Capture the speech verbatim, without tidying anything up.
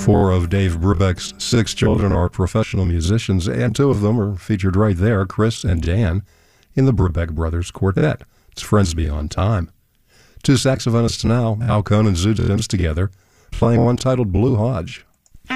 Four of Dave Brubeck's six children are professional musicians, and two of them are featured right there, Chris and Dan, in the Brubeck Brothers Quartet. It's Friends Beyond Time. Two saxophonists now, Al Cohn and Zoo Tims together, playing one titled Blue Hodge.